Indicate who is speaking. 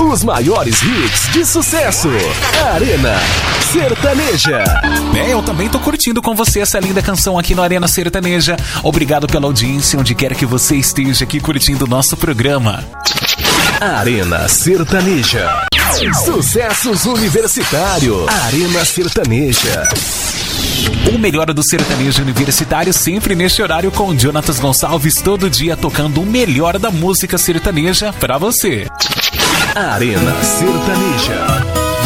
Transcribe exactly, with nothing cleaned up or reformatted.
Speaker 1: Os maiores hits de sucesso. Arena Sertaneja.
Speaker 2: É, eu também tô curtindo com você essa linda canção aqui no Arena Sertaneja. Obrigado pela audiência, onde quer que você esteja aqui curtindo o nosso programa.
Speaker 1: Arena Sertaneja. Sucessos universitários. Arena Sertaneja.
Speaker 2: O melhor do sertanejo universitário sempre neste horário com Jonatas Gonçalves, todo dia tocando o melhor da música sertaneja pra você.
Speaker 1: Arena Sertaneja.